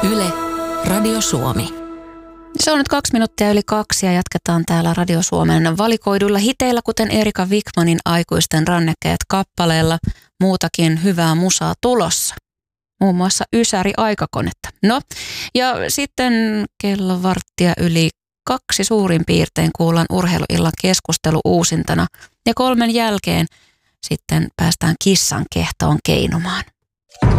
Yle, Radio Suomi. Se on nyt 2:02 ja jatketaan täällä Radio Suomen valikoiduilla hiteillä, kuten Erika Wikmanin Aikuisten rannekkeet -kappaleella. Muutakin hyvää musaa tulossa. Muun muassa Ysäri aikakonetta. No, ja sitten kello 1:15 suurin piirtein kuullaan urheiluillan keskustelu uusintana. Ja 3 jälkeen sitten päästään kissan kehtoon keinumaan.